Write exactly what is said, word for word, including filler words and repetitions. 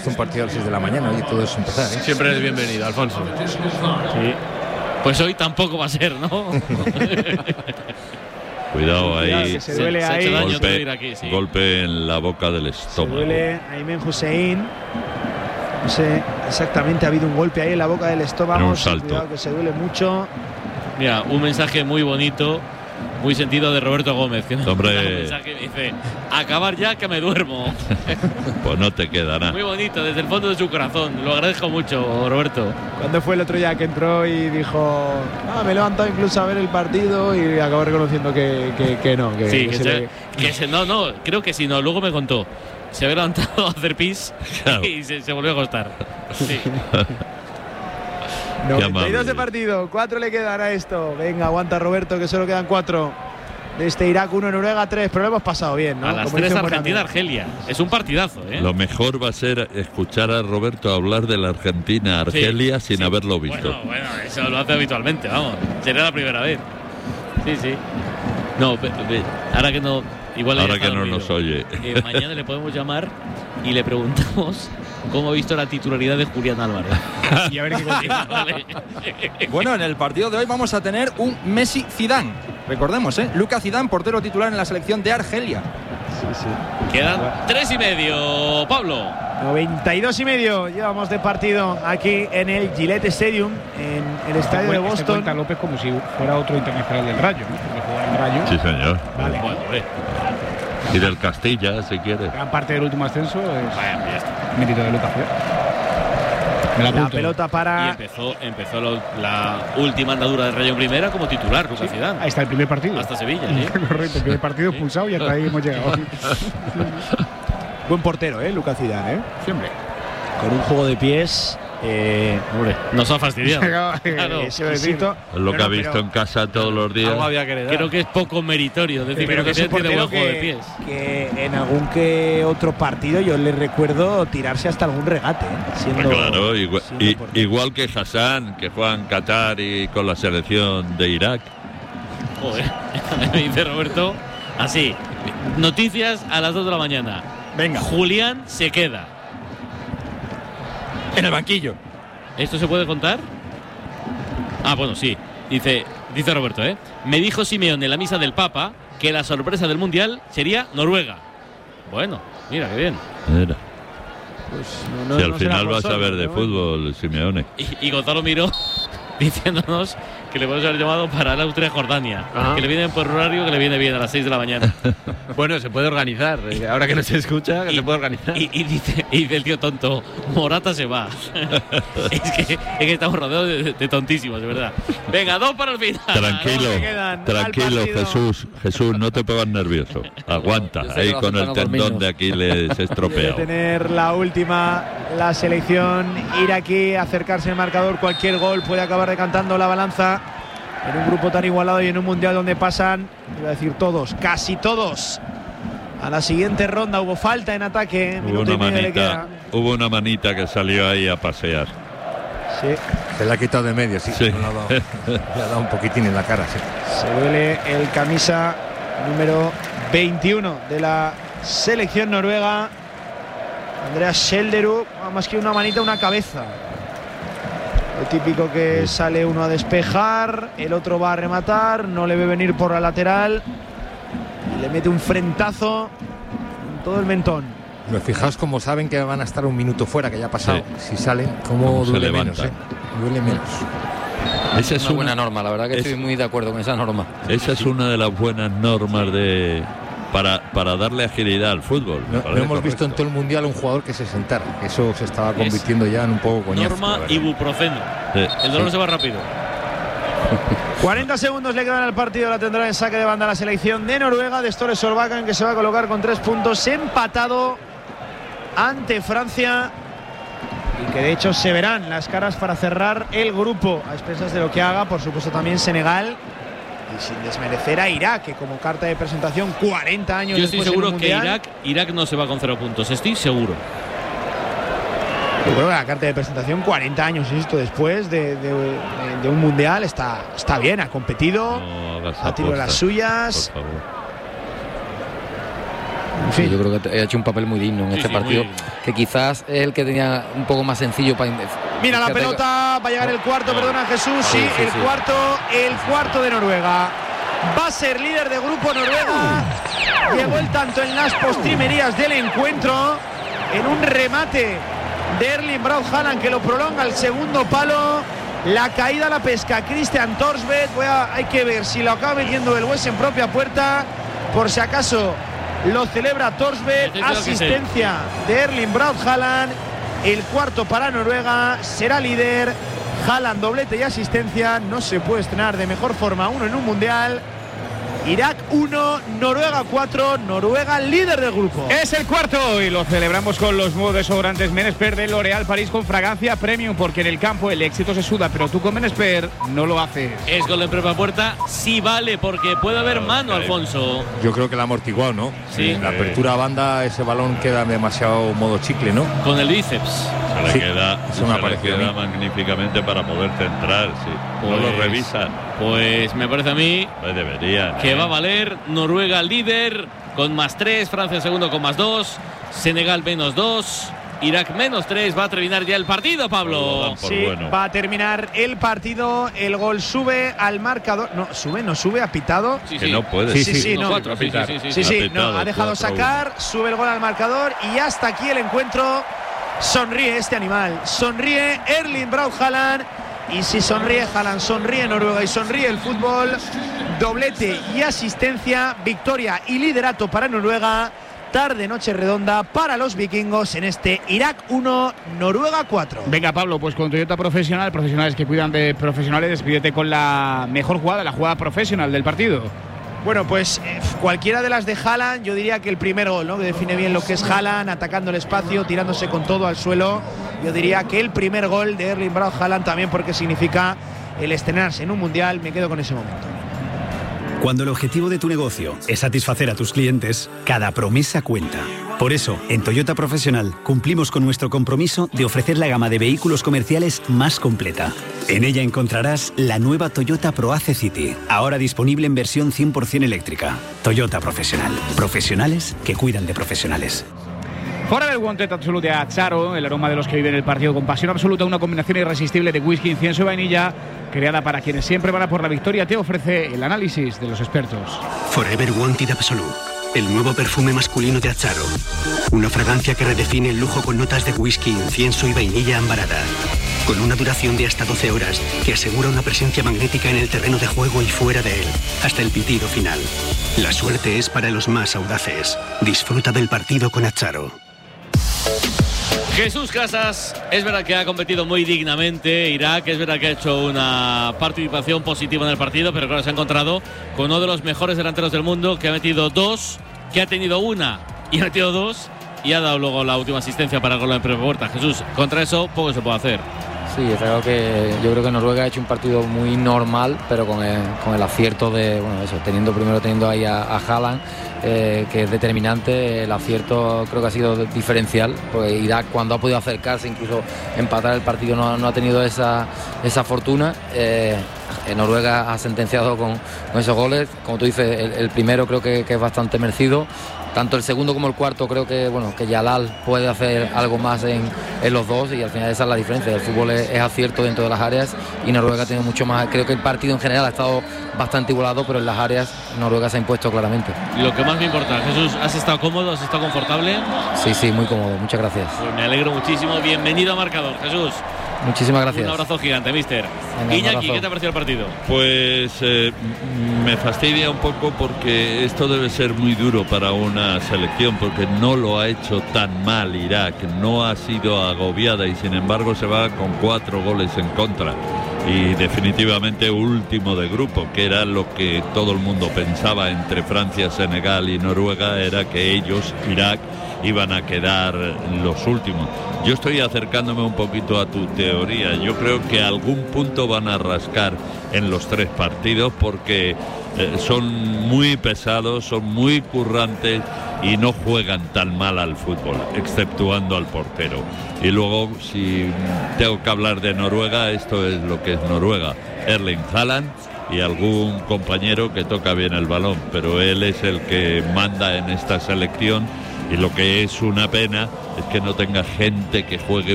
visto un partido a las seis de la mañana y todo es empezar, ¿eh? Siempre eres bienvenido, Alfonso. Sí. Pues hoy tampoco va a ser, ¿no? Cuidado ahí. Cuidado, que se duele se, ahí. se ha hecho daño golpe, ir aquí, sí. golpe en la boca del Se estómago. duele Aymen Hussein. No sé exactamente, ha habido un golpe ahí en la boca del estómago. Era un salto. Cuidado que se duele mucho. Mira, un mensaje muy bonito, muy sentido de Roberto Gómez. Que me Hombre. manda un mensaje que dice: acabar ya que me duermo. Pues no te queda nada. Muy bonito, desde el fondo de su corazón. Lo agradezco mucho, Roberto. ¿Cuándo fue el otro día que entró y dijo, ah, me he levantado incluso a ver el partido y acabó reconociendo que, que, que no? Que, Sí, que que se se, le- que se- no, no, creo que sí, no, luego me contó. Se había levantado a hacer pis Claro. y se, se volvió a acostar. Sí. noventa y dos amable. de partido, cuatro le quedan a esto. Venga, aguanta Roberto, que solo quedan cuatro. De este Irak, uno, Noruega, tres. Pero lo hemos pasado bien, ¿no? A las Como tres dice un buen amigo. Argentina-Argelia. Es un partidazo, ¿eh? Lo mejor va a ser escuchar a Roberto hablar de la Argentina-Argelia Sí, sin sí. haberlo visto. Bueno, bueno, eso lo hace habitualmente, vamos. Sería la primera vez. Sí, sí. No, pe- pe- ahora que no. Igual Ahora ya está que no dormido. nos oye. Eh, mañana le podemos llamar y le preguntamos cómo ha visto la titularidad de Julián Álvarez. Y a ver qué continúa. Vale. Bueno, en el partido de hoy vamos a tener un Messi Zidane. Recordemos, ¿eh? Lucas Zidane, portero titular en la selección de Argelia. Quedan tres y medio, Pablo. noventa y dos y medio llevamos de partido aquí en el Gillette Stadium, en el estadio de Este Boston. cuenta López como si fuera otro internacional del Rayo, ¿no? Porque juega en Rayo. Sí, señor. Vale. Bueno, hombre. Y del Castilla, si quieres. Gran parte del último ascenso es Vaya, ya está. mérito de Lucas. ¿eh? Me la La apunto. pelota Y para empezó, empezó lo- la última andadura de Rayo en primera como titular, Lucas Zidane. Ahí está el primer partido. Hasta Sevilla, ¿sí? Correcto, el primer partido expulsado y hasta ahí hemos llegado. buen portero, ¿eh? Lucas Zidane, ¿eh? Siempre. Con un juego de pies. Eh, Hombre, nos ha fastidiado. Claro. ese besito. Es lo que Pero- ha visto pero- en casa todos los días. Algo había que heredar. Creo que es poco meritorio decir Pero que que es un Lucas tiene portero buen juego de que, pies. que en algún que otro partido yo le recuerdo tirarse hasta algún regate, ¿eh? Siendo, Claro, igual, siendo i- portero. igual que Hassan, que juega en Qatar y con la selección de Irak. Joder, me dice Roberto. Así, noticias a las dos de la mañana. Venga. Julián se queda. En el banquillo. ¿Esto se puede contar? Ah, bueno, sí. Dice, dice Roberto, ¿eh? Me dijo Simeone en la misa del Papa que la sorpresa del Mundial sería Noruega. Bueno, mira, qué bien. Mira, Pues no- no- si al no será final por vas a solo, ver de ¿no? fútbol, Simeone. Y, y Gonzalo Miró diciéndonos que le podemos haber llamado para el Austria-Jordania. Ajá. Que le viene por horario, que le viene bien a las seis de la maña. Bueno, se puede organizar. eh, Ahora que no se escucha, que se puede organizar. Y, y dice, y dice el tío tonto, Morata se va. es, que, es que estamos rodeados de, de tontísimos, de verdad. Venga, dos para el final. Tranquilo, que quedan al tranquilo, partido. Jesús. Jesús, no te pongas nervioso. Aguanta, Yo sé que ahí lo con el aceptan los tendón niños. de Aquiles Debe estropeado. tener la última, la selección iraquí, acercarse al marcador, cualquier gol puede acabar decantando la balanza en un grupo tan igualado y en un mundial donde pasan, iba a decir todos, casi todos, a la siguiente ronda. Hubo falta en ataque, Hubo minuto una y medio le queda. manita, hubo una manita que salió ahí a pasear. Sí, Se le ha quitado de medio, sí. Sí. Le, ha dado, le ha dado un poquitín en la cara, sí. se duele el camisa número veintiuno de la selección noruega, Andreas Schjelderup, más que una manita, una cabeza. Lo típico que sale uno a despejar, el otro va a rematar, no le ve venir por la lateral y le mete un frentazo en todo el mentón. Pero fijaos cómo saben que van a estar un minuto fuera, que ya ha pasado. Sí. Si salen, cómo Cómo se duele menos, levantan. ¿eh? Duele menos. Esa es una buena una, norma, la verdad que es- estoy muy de acuerdo con esa norma. esa es una de las buenas normas de para, para darle agilidad al fútbol. me No, no parece hemos visto en correcto. todo el mundial un jugador que se sentara. Eso se estaba convirtiendo ya en un poco coñazo. Norma la verdad. ibuprofeno. Sí. El dolor se va rápido. cuarenta segundos le quedan al partido, la tendrá en saque de banda la selección de Noruega, de Ståle Solbakken, que se va a colocar con tres puntos, empatado ante Francia, y que de hecho se verán las caras para cerrar el grupo, a expensas de lo que haga, por supuesto, también Senegal, y sin desmerecer a Irak, que como carta de presentación cuarenta años Yo estoy después en seguro un que mundial, Irak, Irak no se va con cero puntos. Estoy seguro. yo creo que la carta de presentación cuarenta años, insisto, después de, de- de- de un mundial está, está bien, ha competido, No hagas ha tirado las apuestas, suyas. por favor. En fin. Sí, yo creo que ha hecho un papel muy digno en Sí, este sí, partido, muy- que quizás es el que tenía un poco más sencillo para. Mira la fíjate que- pelota, va a llegar el cuarto, perdona Jesús, sí, Sí, sí, el sí. cuarto, el cuarto de Noruega. Va a ser líder de grupo Noruega. Llegó el tanto en las postrimerías del encuentro, en un remate de Erling Braut Haaland que lo prolonga al segundo palo. La caída a la pesca, Christian Thorsvedt. Voy a, hay que ver si lo acaba metiendo el West en propia puerta. Por si acaso lo celebra Thorsvedt. Yo creo que sí. Asistencia de Erling Braut Haaland. El cuarto para Noruega, será líder. Haaland, doblete y asistencia. No se puede estrenar de mejor forma uno en un mundial. Irak uno, Noruega cuatro. Noruega líder del grupo. Es el cuarto y lo celebramos con los nuevos desodorantes Menesper de L'Oréal París con fragancia premium, porque en el campo el éxito se suda, pero tú con Menesper no lo haces. Es gol en propia puerta, sí vale, porque puede haber mano, Alfonso. Yo creo que la ha amortiguado, ¿no? Sí. En la apertura a banda, ese balón queda demasiado modo chicle, ¿no? Con el bíceps. Se le Sí, queda, eso me se ha le parecido a queda mí. magníficamente para poder centrar, sí. No lo Pues- revisan. Pues me parece a mí Pues deberían. que ¿eh? va a valer. Noruega líder con más tres, Francia segundo con más dos, Senegal menos dos, Irak menos tres. Va a terminar ya el partido, Pablo. Por Sí, bueno. va a terminar el partido. El gol sube al marcador. No, sube, no sube, ha pitado. Sí, Que sí. no puede. Sí, Sí, sí, No, no. cuatro, sí, sí, sí, sí, Sí, sí. sí, Ha pitado, no, ha dejado cuatro a sacar, sube el gol al marcador y hasta aquí el encuentro. Sonríe este animal, sonríe Erling Braut Haaland. Y si sonríe Haaland, sonríe Noruega y sonríe el fútbol. Doblete y asistencia, victoria y liderato para Noruega. Tarde, noche redonda para los vikingos en este Irak uno, Noruega cuatro. Venga, Pablo, pues con Toyota Profesional, profesionales que cuidan de profesionales, despídete con la mejor jugada, la jugada profesional del partido. Bueno, pues eh, cualquiera de las de Haaland, yo diría que el primer gol, ¿no? Que define bien lo que es Haaland, atacando el espacio, tirándose con todo al suelo. Yo diría que el primer gol de Erling Braut Haaland también, porque significa el estrenarse en un mundial. Me quedo con ese momento. Cuando el objetivo de tu negocio es satisfacer a tus clientes, cada promesa cuenta. Por eso, en Toyota Profesional cumplimos con nuestro compromiso de ofrecer la gama de vehículos comerciales más completa. En ella encontrarás la nueva Toyota ProAce City, ahora disponible en versión cien por ciento eléctrica. Toyota Profesional. Profesionales que cuidan de profesionales. Forever Wanted Absolute Acharo, el aroma de los que viven el partido con pasión absoluta, una combinación irresistible de whisky, incienso y vainilla, creada para quienes siempre van a por la victoria, te ofrece el análisis de los expertos. Forever Wanted Absolute, el nuevo perfume masculino de Acharo. Una fragancia que redefine el lujo con notas de whisky, incienso y vainilla ambarada. Con una duración de hasta doce horas que asegura una presencia magnética en el terreno de juego y fuera de él, hasta el pitido final. La suerte es para los más audaces. Disfruta del partido con Acharo. Jesús Casas, es verdad que ha competido muy dignamente Irak, es verdad que ha hecho una participación positiva en el partido, pero claro, se ha encontrado con uno de los mejores delanteros del mundo, que ha metido dos, que ha tenido una y ha metido dos, y ha dado luego la última asistencia para el gol en propia puerta. Jesús, contra eso poco se puede hacer. Sí, es algo que yo creo que Noruega ha hecho un partido muy normal, pero con el, con el acierto de, bueno, eso, teniendo primero teniendo ahí a, a Haaland, eh, que es determinante. El acierto creo que ha sido diferencial, porque Irak, cuando ha podido acercarse, incluso empatar el partido, no, no ha tenido esa, esa fortuna. Eh, Noruega ha sentenciado con, con esos goles. Como tú dices, el, el primero creo que, que es bastante merecido. Tanto el segundo como el cuarto creo que bueno que Yalal puede hacer algo más en, en los dos, y al final esa es la diferencia. El fútbol es, es acierto dentro de las áreas y Noruega tiene mucho más. Creo que el partido en general ha estado bastante igualado, pero en las áreas Noruega se ha impuesto claramente. Lo que más me importa, Jesús, ¿has estado cómodo? ¿Has estado confortable? Sí, sí, muy cómodo. Muchas gracias. Pues me alegro muchísimo. Bienvenido a Marcador, Jesús. Muchísimas gracias. Un abrazo gigante, mister. Venga, un Iñaki, abrazo. ¿qué te ha parecido el partido? Pues eh, me fastidia un poco porque esto debe ser muy duro para una selección, porque no lo ha hecho tan mal Irak, no ha sido agobiada y sin embargo se va con cuatro goles en contra y definitivamente último de grupo, que era lo que todo el mundo pensaba entre Francia, Senegal y Noruega, era que ellos, Irak, iban a quedar los últimos. Yo estoy acercándome un poquito a tu teoría. Yo creo que a algún punto van a rascar en los tres partidos porque eh, son muy pesados, son muy currantes y no juegan tan mal al fútbol, exceptuando al portero. Y luego, si tengo que hablar de Noruega, esto es lo que es Noruega. Erling Haaland y algún compañero que toca bien el balón, pero él es el que manda en esta selección Y lo que es una pena es que no tenga gente que juegue